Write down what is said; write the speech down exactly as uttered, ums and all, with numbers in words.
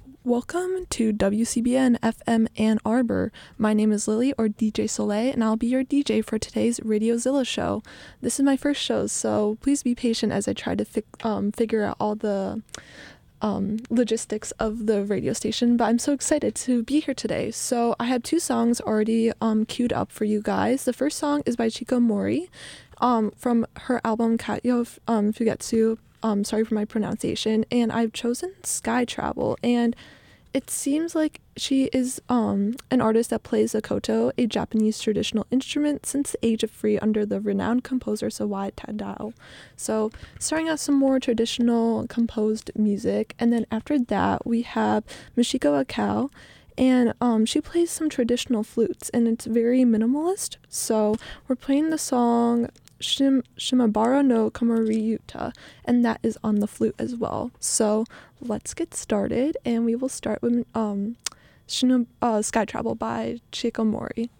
Welcome to W C B N F M Ann Arbor. My name is Lily, or D J Soleil, and I'll be your D J for today's Radiozilla show. This is my first show, so please be patient as I try to fi- um, figure out all the um, logistics of the radio station, but I'm so excited to be here today. So I have two songs already um, queued up for you guys. The first song is by Chika Mori um, from her album Katyo um, Fugetsu. Um, sorry for my pronunciation, and I've chosen Sky Travel, and it seems like she is um, an artist that plays the koto, a Japanese traditional instrument, since the age of three under the renowned composer Sawai Tadao. So starting out some more traditional composed music, and then after that we have Michiko Akao, and um, she plays some traditional flutes, and it's very minimalist. So we're playing the song Shim- Shimabara no Komariuta, and that is on the flute as well. So let's get started, and we will start with um, Shino- uh, Sky Travel by Chika Mori.